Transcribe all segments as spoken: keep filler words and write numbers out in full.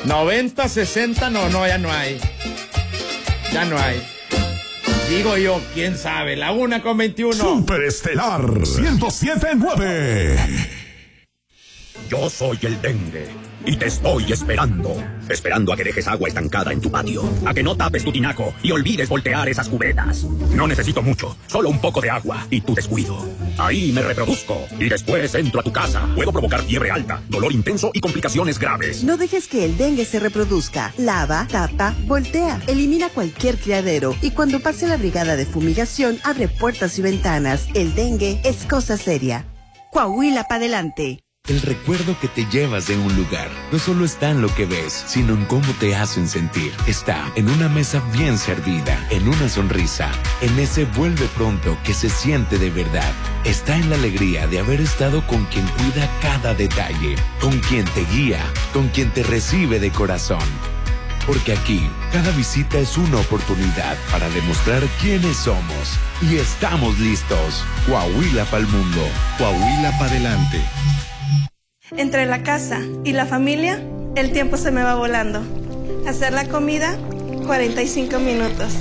noventa, sesenta, no, no, ya no hay. Ya no hay. Digo yo, quién sabe, la una con veintiuno. Superestelar ciento siete punto nueve. Yo soy el dengue y te estoy esperando. Esperando a que dejes agua estancada en tu patio, a que no tapes tu tinaco y olvides voltear esas cubetas. No necesito mucho, solo un poco de agua y tu descuido. Ahí me reproduzco y después entro a tu casa. Puedo provocar fiebre alta, dolor intenso y complicaciones graves. No dejes que el dengue se reproduzca. Lava, tapa, voltea. Elimina cualquier criadero y cuando pase la brigada de fumigación, abre puertas y ventanas. El dengue es cosa seria. Coahuila pa' adelante. El recuerdo que te llevas de un lugar no solo está en lo que ves, sino en cómo te hacen sentir. Está en una mesa bien servida, en una sonrisa, en ese vuelve pronto que se siente de verdad. Está en la alegría de haber estado con quien cuida cada detalle, con quien te guía, con quien te recibe de corazón. Porque aquí, cada visita es una oportunidad para demostrar quiénes somos. Y estamos listos. Coahuila pa'l mundo. Coahuila pa' adelante. Entre la casa y la familia, el tiempo se me va volando. Hacer la comida, cuarenta y cinco minutos.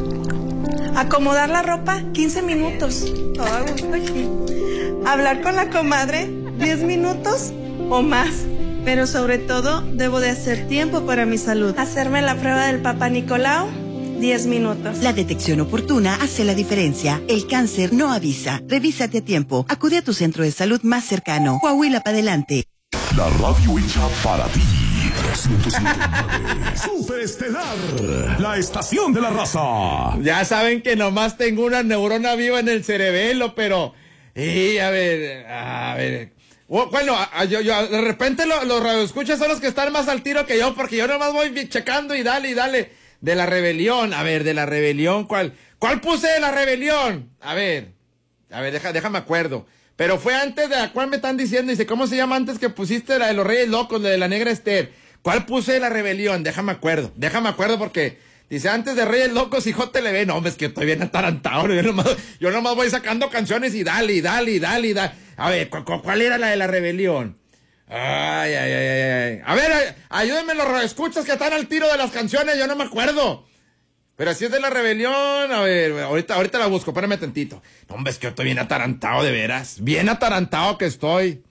Acomodar la ropa, quince minutos. Todo a gusto aquí. Hablar con la comadre, diez minutos o más. Pero sobre todo, debo de hacer tiempo para mi salud. Hacerme la prueba del Papá Nicolau, diez minutos. La detección oportuna hace la diferencia. El cáncer no avisa. Revísate a tiempo. Acude a tu centro de salud más cercano. Coahuila pa' adelante. La radio hecha para ti. ciento siete punto nueve. Superestelar, la estación de la raza. Ya saben que nomás tengo una neurona viva en el cerebelo, pero... Y a ver, a ver... Bueno, yo, yo, de repente lo, los radioescuchas son los que están más al tiro que yo, porque yo nomás voy checando y dale y dale. De la rebelión, a ver, de la rebelión, ¿cuál? ¿Cuál puse de la rebelión? A ver, a ver, deja, déjame acuerdo. Pero fue antes de la cual me están diciendo, dice, ¿cómo se llama antes que pusiste la de los Reyes Locos, la de la Negra Esther? ¿Cuál puse de la rebelión? Déjame acuerdo, déjame acuerdo porque dice antes de Reyes Locos y J L B. No, hombre, es que estoy bien atarantado. Yo nomás, yo nomás voy sacando canciones y dale, y dale, y dale, y dale. A ver, ¿cu- cu- ¿cuál era la de la rebelión? Ay, ay, ay, ay, ay. A ver, ay, ayúdenme los escuchas que están al tiro de las canciones, yo no me acuerdo. Pero si es de la rebelión, a ver, ahorita, ahorita la busco, espérame tantito. No, hombre, es que yo estoy bien atarantado, de veras. Bien atarantado que estoy.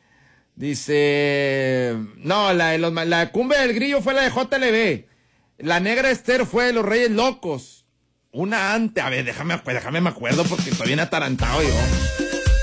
Dice... No, la de los, la Cumbia del Grillo fue la de J L B. La Negra Esther fue de los Reyes Locos. Una antes, a ver, déjame, déjame me acuerdo porque estoy bien atarantado yo.